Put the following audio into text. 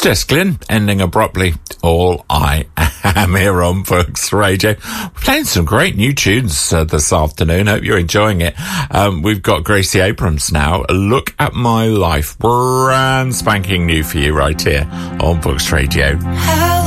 Just Glyn, ending abruptly. All I am here on Books Radio. We're playing some great new tunes this afternoon. Hope you're enjoying it. We've got Gracie Abrams now. Look at My Life. Brand spanking new for you right here on Books Radio.